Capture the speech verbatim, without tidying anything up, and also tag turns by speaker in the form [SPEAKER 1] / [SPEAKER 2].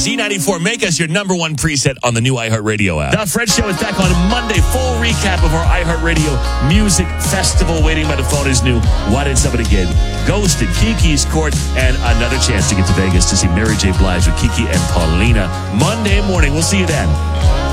[SPEAKER 1] Z ninety-four. Make us your number one preset on the new iHeartRadio app. The Fred Show is back on Monday. Full recap of our iHeartRadio Music Festival. Waiting by the phone is new. Why Did Somebody Get Ghosted? Kiki's Court, and another chance to get to Vegas to see Mary J. Blige with Kiki and Paulina. Monday morning. We'll see you then.